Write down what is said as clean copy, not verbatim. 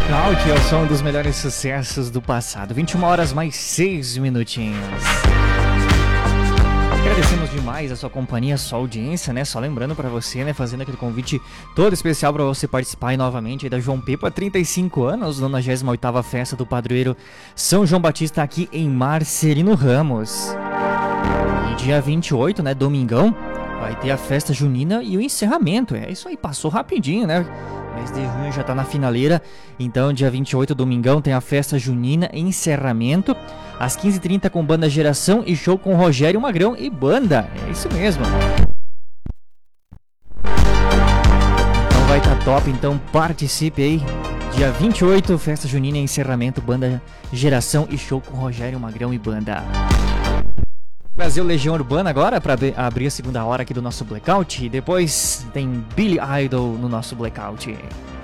Blackout é o som dos melhores sucessos do passado. 21 horas mais 6 minutinhos. Agradecemos demais a sua companhia, a sua audiência, né? Só lembrando pra você, né? Fazendo aquele convite todo especial pra você participar aí novamente aí da João Pepa, 35 anos, 98ª Festa do Padroeiro São João Batista aqui em Marcelino Ramos. E dia 28, né? Domingão, vai ter a festa junina e o encerramento. É isso aí, passou rapidinho, né? Mês de junho já tá na finaleira. Então, dia 28, domingão, tem a festa junina, encerramento. Às 15h30 com banda Geração e show com Rogério Magrão e banda. É isso mesmo. Então vai tá top, então participe aí. Dia 28, festa junina, encerramento, banda Geração e show com Rogério Magrão e banda. Brasil Legião Urbana agora para abrir a segunda hora aqui do nosso Blackout. E depois tem Billy Idol no nosso Blackout.